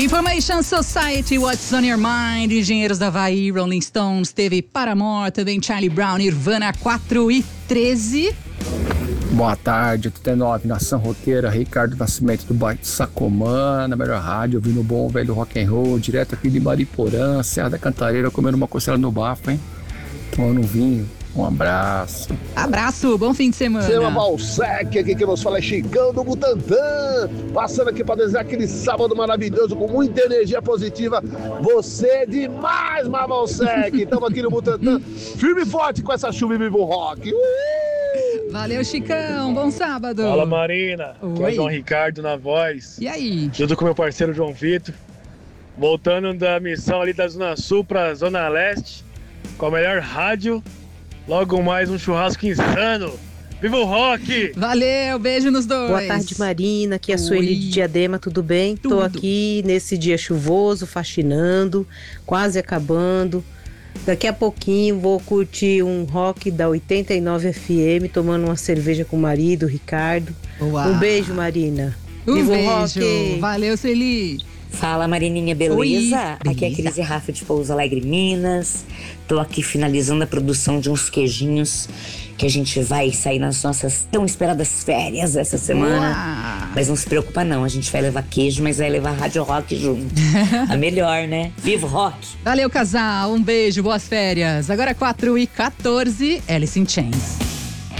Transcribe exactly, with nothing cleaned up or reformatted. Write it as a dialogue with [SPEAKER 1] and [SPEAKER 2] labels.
[SPEAKER 1] Information Society, What's on Your Mind, Engenheiros da Havaí, Rolling Stones, teve Paramore, também Charlie Brown, Nirvana, quatro e treze.
[SPEAKER 2] Boa tarde, oitenta e nove, Nação Roqueira, Ricardo Nascimento do bairro de Sacomã, na melhor rádio, ouvindo bom velho rock and roll, direto aqui de Mariporã, Serra da Cantareira, comendo uma costela no bafo, hein? Tomando um vinho. Um abraço.
[SPEAKER 1] Abraço, bom fim de semana.
[SPEAKER 3] Seu Valsec, aqui que nos fala é Chicão do Butantã. Passando aqui para desejar aquele sábado maravilhoso com muita energia positiva. Você é demais, Mavalsec. Estamos aqui no Butantã, firme e forte com essa chuva e vivo rock. Uh!
[SPEAKER 1] Valeu, Chicão, bom sábado.
[SPEAKER 4] Fala, Marina. Aqui é
[SPEAKER 1] Oi.
[SPEAKER 4] o João Ricardo na voz.
[SPEAKER 1] E aí?
[SPEAKER 4] Junto com meu parceiro João Vitor. Voltando da missão ali da Zona Sul pra Zona Leste. Com a melhor rádio. Logo mais um churrasco insano. Viva o rock!
[SPEAKER 1] Valeu, beijo nos dois.
[SPEAKER 5] Boa tarde, Marina. Aqui é a Sueli de Diadema, tudo bem?
[SPEAKER 1] Tudo.
[SPEAKER 5] Tô aqui nesse dia chuvoso, faxinando, quase acabando. Daqui a pouquinho vou curtir um rock da oitenta e nove F M, tomando uma cerveja com o marido, Ricardo.
[SPEAKER 1] Uau.
[SPEAKER 5] Um beijo, Marina.
[SPEAKER 1] Um
[SPEAKER 5] Viva o
[SPEAKER 1] beijo.
[SPEAKER 5] rock!
[SPEAKER 1] Valeu, Celi.
[SPEAKER 6] Fala, Marininha, beleza?
[SPEAKER 1] Oi,
[SPEAKER 6] Aqui é a
[SPEAKER 1] beleza.
[SPEAKER 6] Cris e Rafa de Pouso Alegre, Minas. Tô aqui finalizando a produção de uns queijinhos que a gente vai sair nas nossas tão esperadas férias essa semana.
[SPEAKER 1] Uau.
[SPEAKER 6] Mas não se preocupa não, a gente vai levar queijo, mas vai levar rádio rock junto. A melhor, né? Viva o rock!
[SPEAKER 1] Valeu, casal. Um beijo, boas férias. Agora quatro e quatorze, Alice in Chains.